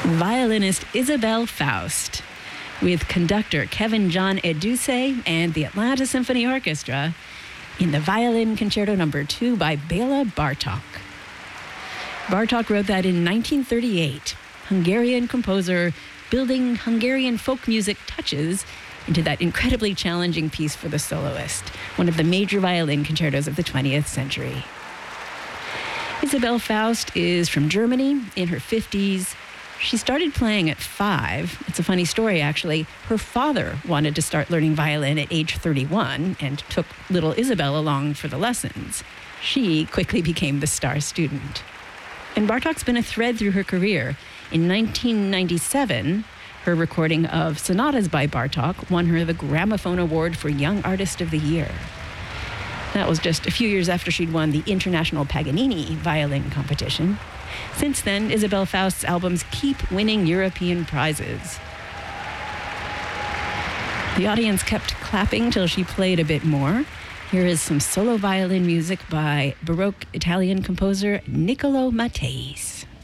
violinist Isabelle Faust, with conductor Kevin John Eduse and the Atlanta Symphony Orchestra in the Violin Concerto No. 2 by Bela Bartok. Bartok wrote that in 1938, Hungarian composer building Hungarian folk music touches into that incredibly challenging piece for the soloist, one of the major violin concertos of the 20th century. Isabelle Faust is from Germany, in her 50s. She started playing at 5. It's a funny story, actually. Her father wanted to start learning violin at age 31 and took little Isabelle along for the lessons. She quickly became the star student. And Bartok's been a thread through her career. In 1997, her recording of sonatas by Bartok won her the Gramophone Award for Young Artist of the Year. That was just a few years after she'd won the International Paganini violin competition. Since then, Isabelle Faust's albums keep winning European prizes. The audience kept clapping till she played a bit more. Here is some solo violin music by Baroque Italian composer Niccolo Matteis.